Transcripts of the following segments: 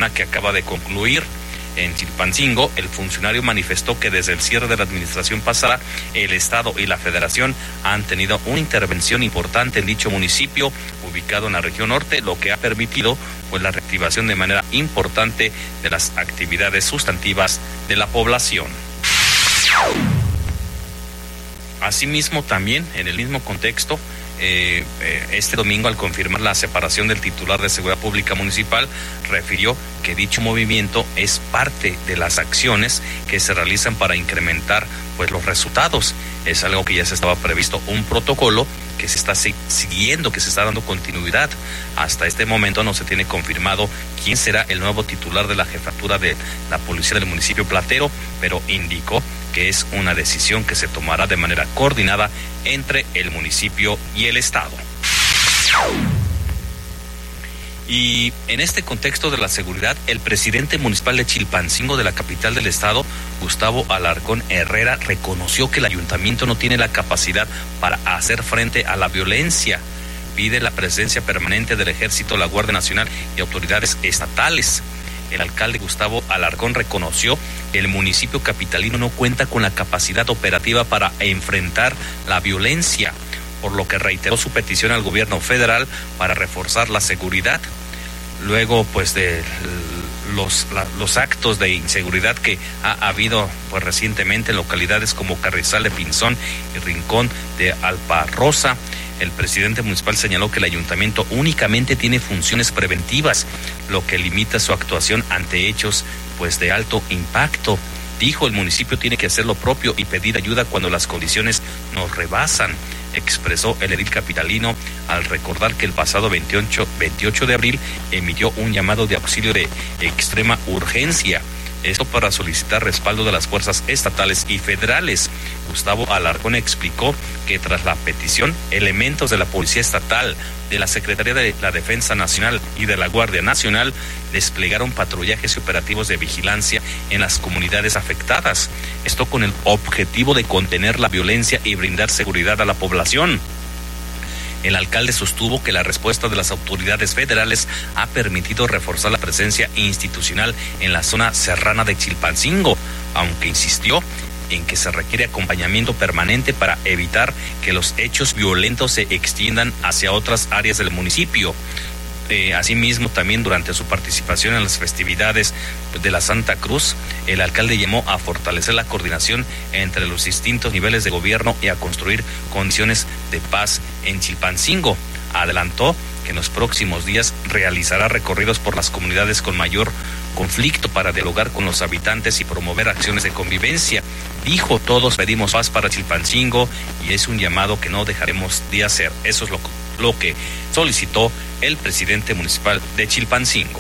semana que acaba de concluir. En Chilpancingo, el funcionario manifestó que desde el cierre de la administración pasada, el Estado y la Federación han tenido una intervención importante en dicho municipio, ubicado en la región norte, lo que ha permitido pues la reactivación de manera importante de las actividades sustantivas de la población. Asimismo, también en el mismo contexto, este domingo, al confirmar la separación del titular de Seguridad Pública Municipal, refirió que dicho movimiento es parte de las acciones que se realizan para incrementar pues los resultados. Es algo que ya se estaba previsto, un protocolo que se está siguiendo, que se está dando continuidad. Hasta este momento no se tiene confirmado quién será el nuevo titular de la jefatura de la policía del municipio platero, pero indicó que es una decisión que se tomará de manera coordinada entre el municipio y el Estado. Y en este contexto de la seguridad, el presidente municipal de Chilpancingo, de la capital del estado, Gustavo Alarcón Herrera, reconoció que el ayuntamiento no tiene la capacidad para hacer frente a la violencia. Pide la presencia permanente del Ejército, la Guardia Nacional y autoridades estatales. El alcalde Gustavo Alarcón reconoció que el municipio capitalino no cuenta con la capacidad operativa para enfrentar la violencia, por lo que reiteró su petición al gobierno federal para reforzar la seguridad. Luego pues de los actos de inseguridad que ha habido pues recientemente en localidades como Carrizal de Pinzón y Rincón de Alparrosa, el presidente municipal señaló que el ayuntamiento únicamente tiene funciones preventivas, lo que limita su actuación ante hechos pues de alto impacto. Dijo, el municipio tiene que hacer lo propio y pedir ayuda cuando las condiciones nos rebasan, expresó el edil capitalino al recordar que el pasado 28 de abril emitió un llamado de auxilio de extrema urgencia. Esto para solicitar respaldo de las fuerzas estatales y federales. Gustavo Alarcón explicó que tras la petición, elementos de la Policía Estatal, de la Secretaría de la Defensa Nacional y de la Guardia Nacional desplegaron patrullajes y operativos de vigilancia en las comunidades afectadas. Esto con el objetivo de contener la violencia y brindar seguridad a la población. El alcalde sostuvo que la respuesta de las autoridades federales ha permitido reforzar la presencia institucional en la zona serrana de Chilpancingo, aunque insistió en que se requiere acompañamiento permanente para evitar que los hechos violentos se extiendan hacia otras áreas del municipio. Asimismo, también durante su participación en las festividades de la Santa Cruz, el alcalde llamó a fortalecer la coordinación entre los distintos niveles de gobierno y a construir condiciones de paz en Chilpancingo. Adelantó que en los próximos días realizará recorridos por las comunidades con mayor conflicto para dialogar con los habitantes y promover acciones de convivencia. Dijo, todos pedimos paz para Chilpancingo y es un llamado que no dejaremos de hacer. Eso es lo que solicitó el presidente municipal de Chilpancingo.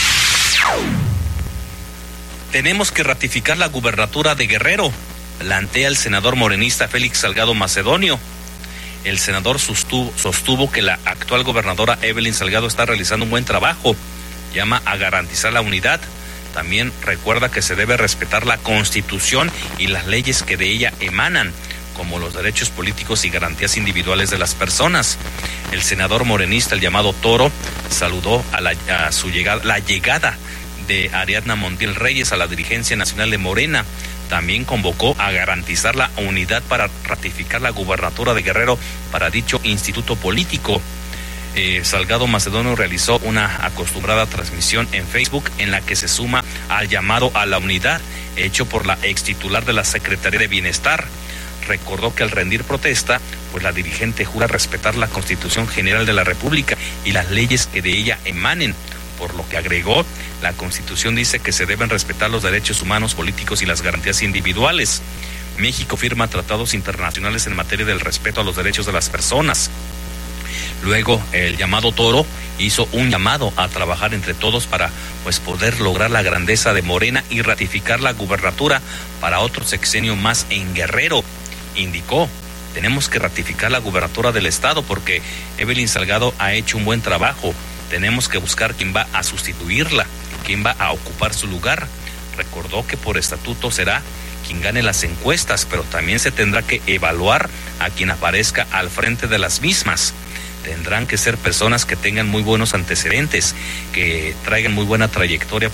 Tenemos que ratificar la gubernatura de Guerrero, plantea el senador morenista Félix Salgado Macedonio. El senador sostuvo que la actual gobernadora Evelyn Salgado está realizando un buen trabajo. Llama a garantizar la unidad. También recuerda que se debe respetar la Constitución y las leyes que de ella emanan, como los derechos políticos y garantías individuales de las personas. El senador morenista, el llamado Toro, saludó a la llegada de Ariadna Montiel Reyes a la dirigencia nacional de Morena. También convocó a garantizar la unidad para ratificar la gubernatura de Guerrero para dicho instituto político. Salgado Macedonio realizó una acostumbrada transmisión en Facebook en la que se suma al llamado a la unidad hecho por la ex titular de la Secretaría de Bienestar. Recordó que al rendir protesta, pues la dirigente jura respetar la Constitución General de la República y las leyes que de ella emanen, por lo que agregó, la Constitución dice que se deben respetar los derechos humanos, políticos y las garantías individuales. México firma tratados internacionales en materia del respeto a los derechos de las personas. Luego, el llamado Toro hizo un llamado a trabajar entre todos para poder lograr la grandeza de Morena y ratificar la gubernatura para otro sexenio más en Guerrero. Indicó, tenemos que ratificar la gubernatura del estado porque Evelyn Salgado ha hecho un buen trabajo. Tenemos que buscar quién va a sustituirla, quién va a ocupar su lugar. Recordó que por estatuto será quien gane las encuestas, pero también se tendrá que evaluar a quien aparezca al frente de las mismas. Tendrán que ser personas que tengan muy buenos antecedentes, que traigan muy buena trayectoria